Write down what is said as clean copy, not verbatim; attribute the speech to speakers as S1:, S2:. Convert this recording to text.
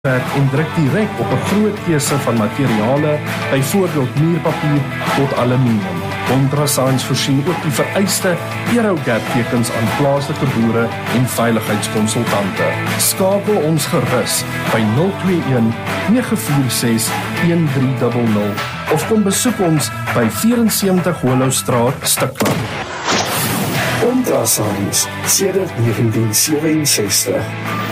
S1: en druk direk op 'n groot keuse van materiale, byvoorbeeld muurpapier tot aluminium. Contrasigns voorsien ook die vereiste Aerogap-tekens aan plaaslike boere en veiligheidskonsultante. Skakel ons gerus by 021 946 1300 of kom besoek ons by 74 Hollowstraat, Stikland.
S2: Contrasigns sedert 1967.